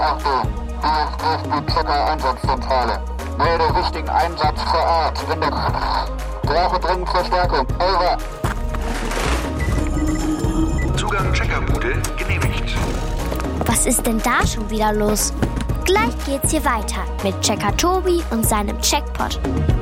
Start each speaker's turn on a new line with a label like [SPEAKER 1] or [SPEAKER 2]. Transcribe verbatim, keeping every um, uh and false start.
[SPEAKER 1] Achtung, hier ist die Checker-Einsatzzentrale. Melde wichtigen Einsatz vor Ort. Finde... Brauche dringend Verstärkung. Over.
[SPEAKER 2] Zugang Checkerbude genehmigt.
[SPEAKER 3] Was ist denn da schon wieder los? Gleich geht's hier weiter mit Checker Tobi und seinem Checkpot.